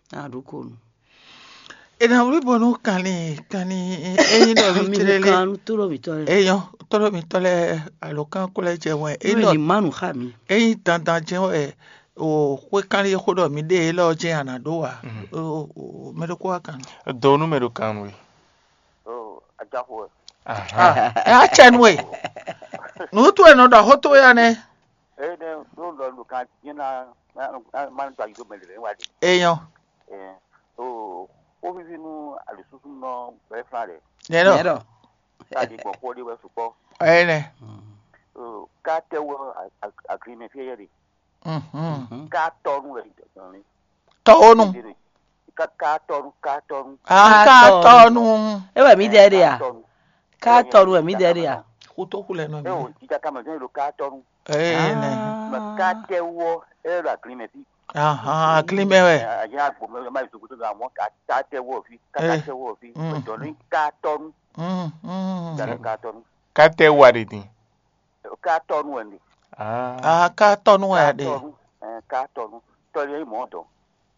Aruko. Ina uri bonu kani eyin do bitirele. Kanu toro bitole. Eyan toro mi tole alokan kole je won. Ni manu khami. Eyin dandan je o we kan ye kodo mi de lo je anado wa. O me do ko kan. Do número kan we. Oh, ajaho. A chen we. No to no da hoto ya ne. Ne lo kan yana man ba yugo mele wa di. Eyan. Oh, o vi nu alisusu no be frare. Nero. Ta di ko di we supo. Ne. Ka te wo agreement fe yeri. Ka tonu we. Tonu. Ka tonu. Ka tonu. Ewa mi dere ya. Ka tonu mi dere ya. Kuto kule no mi. Tika kama lo ka tonu. Ne. Ka te wo era agreement. Klime we. Ya ko me ma su kuto ga mo ka te wo fi. Ka te wo fi. Do ni ka tonu. Ka tonu. Ka te waridi. Ka tonu wendi. Ka tonu we de. Ka tonu. Tori mo do.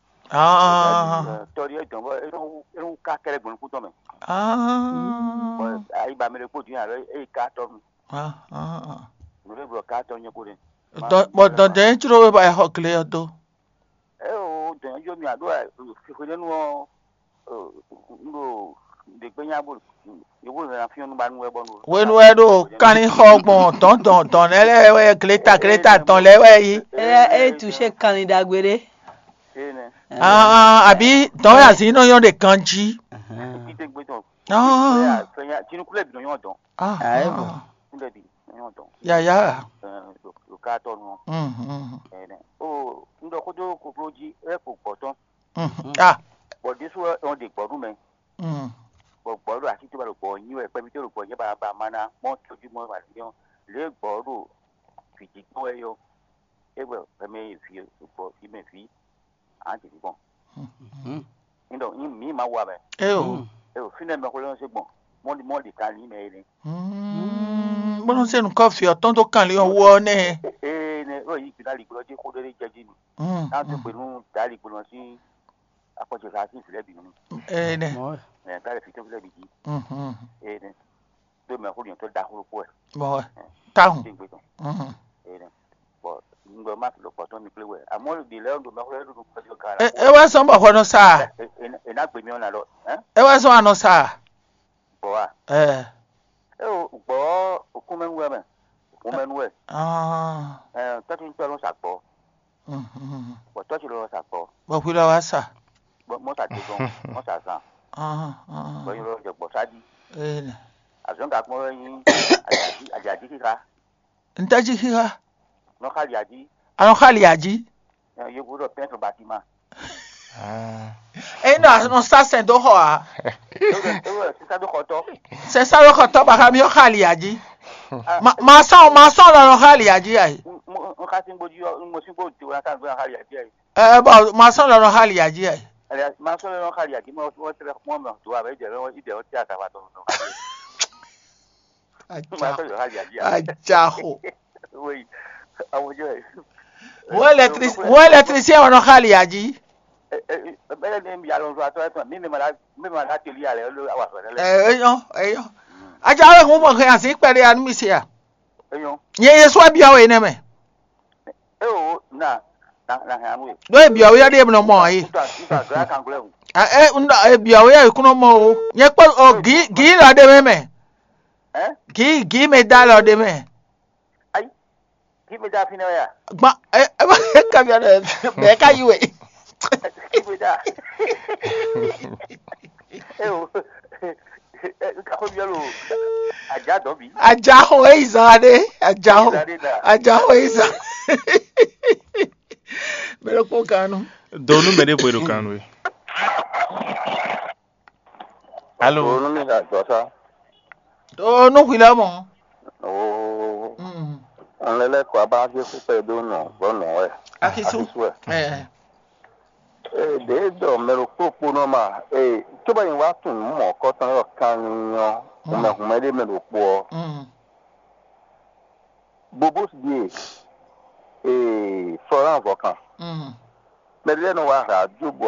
Tori do e ka kere gbon ku to me. Ai ba me le ko di ara e ka tonu. Mo le bro ka tonu ko de. But the intro we by hokle do. De yo mi ado ko de no no de gbenya bo yo na fi onu ba nu e bonu. We nu e do kan hogbon ton ele we kleta ton le we yi. Touche kan dagbere. Àbí ton ya si no yon de kanji. Tinu kule bi no yon don. Kule bi yon don. Ya. Ka tonu. Ndo ko do ko proji e ko poton. But this one on the gbodun me. Gbọ́dọ̀ àti tí wọ́n lò pọ̀ yín ẹ̀ pẹ́bí tí ó pọ̀ yẹ́ bá mana mọ́ tójú mọ́ àdéhùn lè gbọ́dọ̀ fìdí gbọ́ ẹyọ ẹgbẹ́ ẹ̀mẹ́ ìfi òpó ìmẹ̀ fi àǹtí gbọ̀n. Nítorí yín mi máa wà bẹ̀. Fínẹ̀ mẹ́kọ́ lọ́wọ́ sí gbọ̀n mọ́ọ̀lì kan ní ìmẹ̀ ẹni. Bọ́lá ṣe nǹkan fi ọ̀tọ́ tó kàn lé ọwọ́ ní. Ó yí ìpínlẹ̀ ìgbọ́lọ́ jẹ́ kó lórí jẹ́jí ni. Láti pẹ̀lú dàrí ìgbọ́lọ́ sí akọ́jọ́sá sí ìfìlẹ́ bìnú. Kare fitin fule biji ne do me ko to da ko ko bo taun bo ngo ma lo ko to mi plewe amol di le ndo me ko do ko jo kara e wa so ba ko no sa na gbe mi ona lo e wa so ano sa bo wa bo ku men we me ku men we to tin to lo sa po bo to ti lo sa po bo ku lo wa sa mo ta ti gon mo sa sa bọ́yìn lọ jọ̀gbọ̀ sáájú. Àzọ́ǹkà pọ́n yín àjàjí kíka. Ntají kíka. Nọ́kàlì àjí. Anọ́kàlì àjí. Yóò gbọ́dọ̀ pẹ́ńtò bàtí ma. Ẹyin náà àná sásẹ̀ tó họ à. Sísá tó kọ tọ́. Sísá tó kọ tọ́ bàkà mi ọ̀kàlì àjí. Màá sàn lọ́rọ̀ ọ̀kàlì àjí àyè. Mo ká sí gbójú mo sí gbójú tiwọn ká gbé ọ̀kàlì àjí àyè. Bọ̀ màá sàn lọ́rọ̀ ọ̀kàlì àjí àyè. Ma solo no khali aki mo tere mo mo to aba je ro ide o ti ata ba to no. Ajaho. Oui. Awo je. Wo électricien ono khali aji. Bele ni mi alon so ato mi ma la teli ale lo awa so le. Eyo. Ajaho mo mo kan si pere anu mi se a. Eyo. Ye so bia we ne me. Na hamu. Do bia we ya de no mo yi. Bia we ya kuno mo o. Ye po o gi la de me me. Gi me da la de me. Ai. Gi me da fina ya. Gba ka bia de be ka yi we. Gi me da. Ka ko bia lo. Aja do bi. Aja ho izade. Aja ho izade. Pero ko kanu. Do número puedo kanu. Allo. Do número dosa. Do no kwila mo. On le ko ba je fu pe do no, bo no e. Akisu. De do me ro popo no ma. To ba yin wa tun mo ko tan ro kan yan. Mo me de me ro po. Bobos die. Florent Vocan. Mais là, nous avons